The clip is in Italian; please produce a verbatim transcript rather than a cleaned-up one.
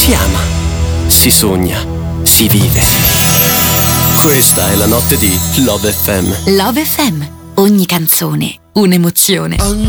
Si ama, si sogna, si vive. Questa è la notte di Love F M. Love F M. Ogni canzone, un'emozione.